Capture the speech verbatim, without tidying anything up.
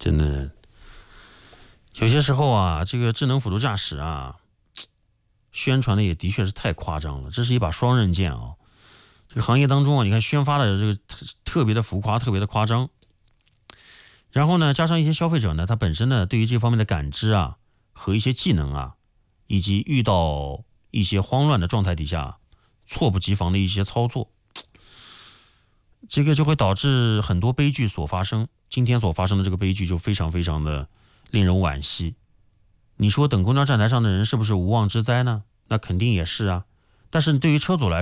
真的，有些时候啊，这个智能辅助驾驶啊，宣传的也的确是太夸张了，这是一把双刃剑啊。这个行业当中啊，你看宣发的这个特别的浮夸，特别的夸张。然后呢，加上一些消费者呢，他本身呢对于这方面的感知啊和一些技能啊，以及遇到一些慌乱的状态底下，猝不及防的一些操作，这个就会导致很多悲剧所发生。今天所发生的这个悲剧就非常非常的令人惋惜。你说等公交站台上的人是不是无妄之灾呢？那肯定也是啊。但是对于车主来说，